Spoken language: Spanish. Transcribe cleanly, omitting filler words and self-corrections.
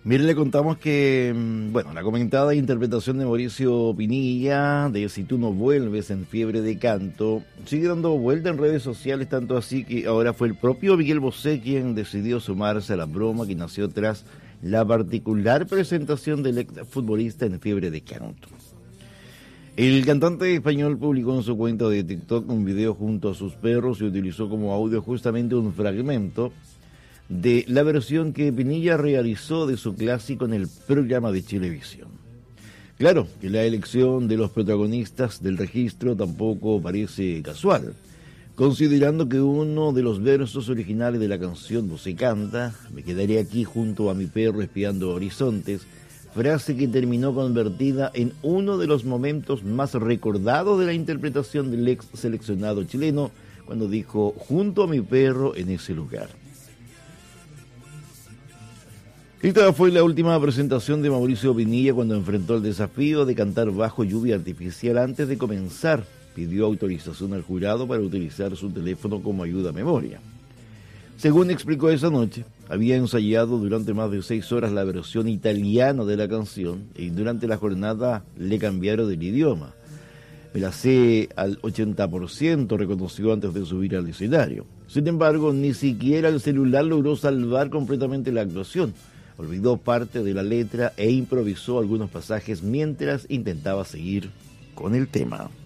Mire, le contamos que, bueno, la comentada interpretación de Mauricio Pinilla de Si tú no vuelves en Fiebre de Canto sigue dando vuelta en redes sociales, tanto así que ahora fue el propio Miguel Bosé quien decidió sumarse a la broma que nació tras la particular presentación del exfutbolista en Fiebre de Canto. El cantante español publicó en su cuenta de TikTok un video junto a sus perros y utilizó como audio justamente un fragmento de la versión que Pinilla realizó de su clásico en el programa de Chilevisión. Claro que la elección de los protagonistas del registro tampoco parece casual, considerando que uno de los versos originales de la canción Bosé canta, me quedaré aquí junto a mi perro espiando horizontes, frase que terminó convertida en uno de los momentos más recordados de la interpretación del ex seleccionado chileno, cuando dijo junto a mi perro en ese lugar. Esta fue la última presentación de Mauricio Pinilla cuando enfrentó el desafío de cantar bajo lluvia artificial antes de comenzar. Pidió autorización al jurado para utilizar su teléfono como ayuda a memoria. Según explicó esa noche, había ensayado durante más de 6 horas la versión italiana de la canción y durante la jornada le cambiaron el idioma. Me la sé al 80%, reconoció antes de subir al escenario. Sin embargo, ni siquiera el celular logró salvar completamente la actuación. Olvidó parte de la letra e improvisó algunos pasajes mientras intentaba seguir con el tema.